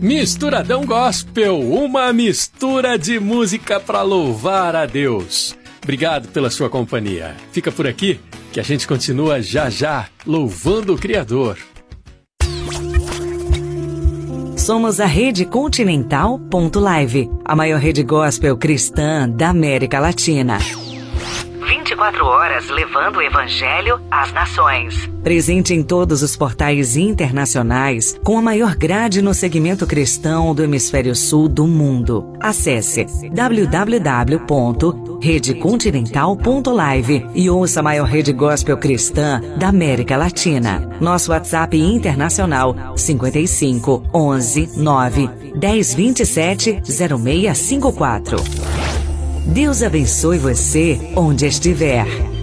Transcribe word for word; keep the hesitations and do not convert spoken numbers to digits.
Misturadão Gospel, uma mistura de música para louvar a Deus. Obrigado pela sua companhia. Fica por aqui que a gente continua já já louvando o Criador. Somos a Rede Continental ponto live, a maior rede gospel cristã da América Latina. vinte e quatro horas levando o Evangelho às nações. Presente em todos os portais internacionais, com a maior grade no segmento cristão do Hemisfério Sul do mundo. Acesse w w w ponto rede continental ponto live e ouça a maior rede gospel cristã da América Latina. Nosso WhatsApp internacional cinco cinco, onze, nove, dez, vinte e sete, zero seis cinco quatro. Deus abençoe você onde estiver.